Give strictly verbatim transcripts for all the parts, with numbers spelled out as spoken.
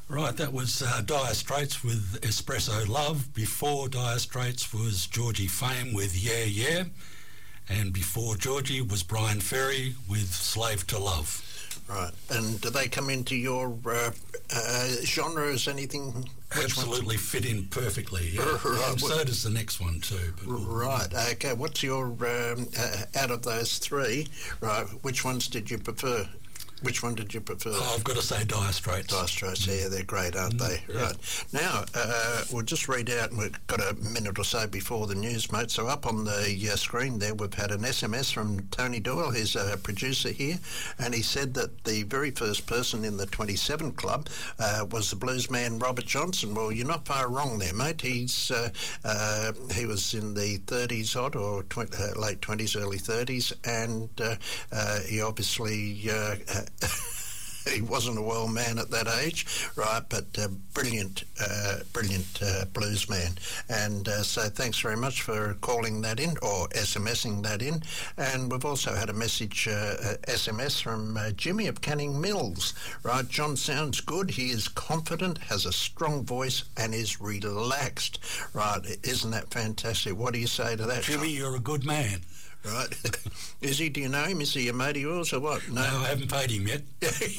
Right, that was uh, Dire Straits with Espresso Love. Before Dire Straits was Georgie Fame with Yeah Yeah. And before Georgie was Brian Ferry with Slave to Love. Right, and do they come into your uh, uh, genre as anything? Absolutely fit in perfectly, yeah. Right. And so does the next one too. But we'll... Right, okay, what's your, um, uh, out of those three, right, which ones did you prefer? Which one did you prefer? Oh, I've got to say Dire Straits. Dire Straits, yeah, they're great, aren't Mm, they? yeah. Right. Now, uh, we'll just read out, and we've got a minute or so before the news, mate. So up on the uh, screen there, we've had an S M S from Tony Doyle, he's a producer here, and he said that the very first person in the twenty-seven Club uh, was the bluesman Robert Johnson. Well, you're not far wrong there, mate. He's uh, uh, he was in the thirties odd, or tw- uh, late twenties, early thirties, and uh, uh, he obviously... Uh, he wasn't a well man at that age, right, but uh, brilliant, uh, brilliant uh, blues man. And uh, so thanks very much for calling that in, or SMSing that in. And we've also had a message, uh, uh, S M S from uh, Jimmy of Canning Mills, right. John sounds good, he is confident, has a strong voice and is relaxed, right. Isn't that fantastic? What do you say to that, Jimmy, John? you're a good man. Right. Is he, do you know him? Is he a mate of yours or what? No, I haven't paid him yet.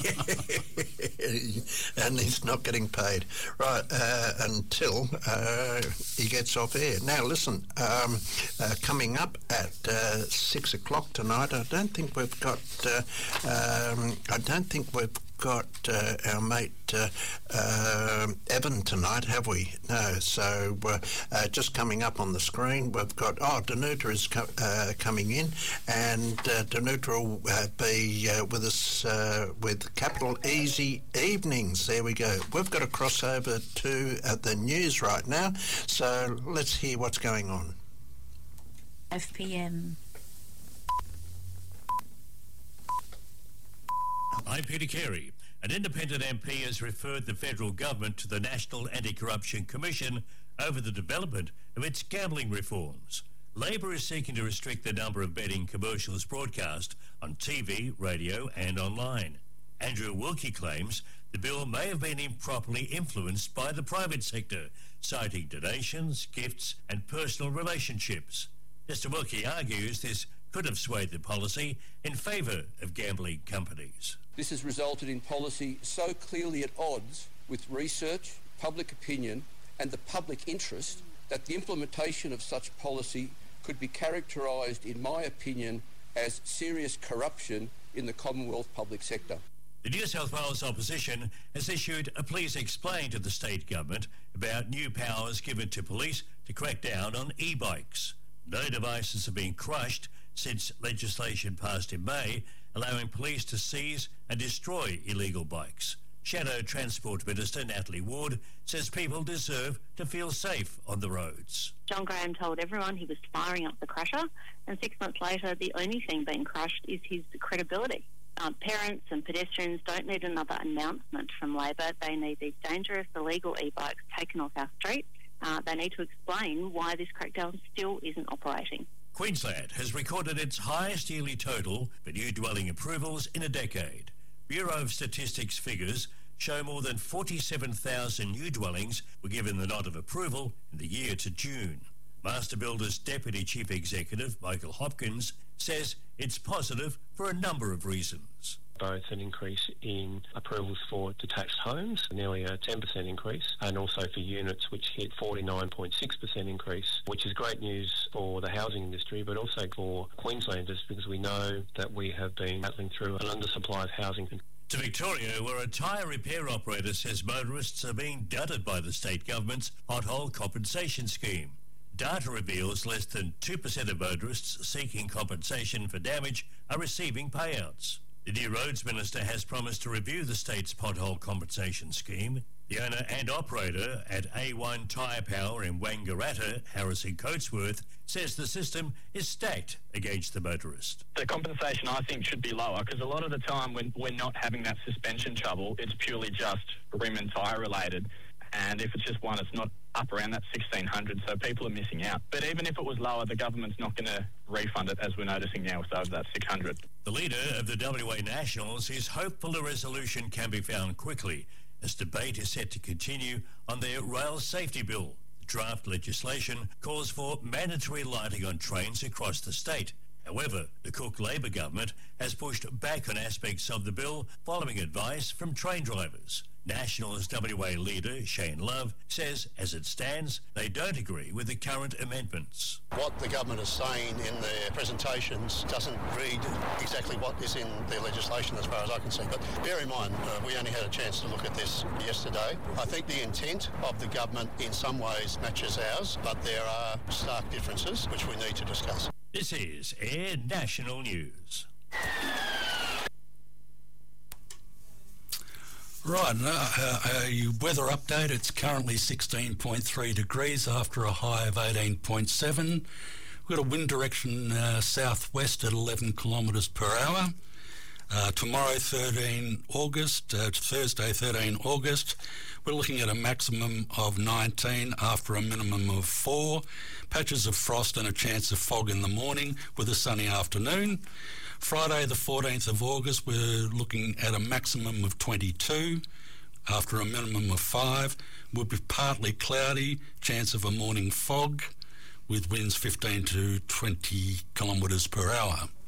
And he's not getting paid. Right, uh, until uh, he gets off air. Now, listen, um, uh, coming up at uh, six o'clock tonight, I don't think we've got, uh, um, I don't think we've got uh, our mate uh, uh, Evan tonight, have we? No. So uh, uh, just coming up on the screen, we've got, oh, Danuta is co- uh, coming in, and uh, Danuta will uh, be uh, with us uh, with Capital Easy Evenings. There we go. We've got a crossover to uh, the news right now, so let's hear what's going on. five p m I'm Peter Carey. An independent M P has referred the federal government to the National Anti-Corruption Commission over the development of its gambling reforms. Labor is seeking to restrict the number of betting commercials broadcast on T V, radio and online. Andrew Wilkie claims the bill may have been improperly influenced by the private sector, citing donations, gifts and personal relationships. Mister Wilkie argues this could have swayed the policy in favour of gambling companies. This has resulted in policy so clearly at odds with research, public opinion and the public interest that the implementation of such policy could be characterised, in my opinion, as serious corruption in the Commonwealth public sector. The New South Wales opposition has issued a please explain to the state government about new powers given to police to crack down on e-bikes. No devices have been crushed since legislation passed in May, allowing police to seize and destroy illegal bikes. Shadow Transport Minister Natalie Ward says people deserve to feel safe on the roads. John Graham told everyone he was firing up the crusher, and six months later the only thing being crushed is his credibility. Um, parents and pedestrians don't need another announcement from Labor. They need these dangerous illegal e-bikes taken off our streets. Uh, they need to explain why this crackdown still isn't operating. Queensland has recorded its highest yearly total for new dwelling approvals in a decade. Bureau of Statistics figures show more than forty-seven thousand new dwellings were given the nod of approval in the year to June. Master Builders Deputy Chief Executive Michael Hopkins says it's positive for a number of reasons. Both an increase in approvals for detached homes, nearly a ten percent increase, and also for units which hit forty-nine point six percent increase, which is great news for the housing industry, but also for Queenslanders, because we know that we have been battling through an undersupply of housing. To Victoria, where a tyre repair operator says motorists are being gutted by the state government's pothole compensation scheme. Data reveals less than two percent of motorists seeking compensation for damage are receiving payouts. The new Roads Minister has promised to review the state's pothole compensation scheme. The owner and operator at A one Tyre Power in Wangaratta, Harrison Coatsworth, says the system is stacked against the motorist. The compensation, I think, should be lower, because a lot of the time when we're not having that suspension trouble, it's purely just rim and tyre related. And if it's just one, it's not up around that sixteen hundred, so people are missing out. But even if it was lower, the government's not going to refund it, as we're noticing now with over that six hundred. The leader of the W A Nationals is hopeful a resolution can be found quickly as debate is set to continue on their rail safety bill. Draft legislation calls for mandatory lighting on trains across the state. However, the Cook Labor government has pushed back on aspects of the bill following advice from train drivers. Nationals W A leader Shane Love says, as it stands, they don't agree with the current amendments. What the government is saying in their presentations doesn't read exactly what is in their legislation as far as I can see. But bear in mind, uh, we only had a chance to look at this yesterday. I think the intent of the government in some ways matches ours, but there are stark differences which we need to discuss. This is Air National News. Right, uh, a weather update. It's currently sixteen point three degrees after a high of eighteen point seven. We've got a wind direction uh, southwest at eleven kilometres per hour. Uh, tomorrow, thirteen August, uh, Thursday, thirteen August, we're looking at a maximum of nineteen after a minimum of four. Patches of frost and a chance of fog in the morning with a sunny afternoon. Friday the fourteenth of August, we're looking at a maximum of twenty-two after a minimum of five. Will be partly cloudy, chance of a morning fog with winds fifteen to twenty kilometres per hour.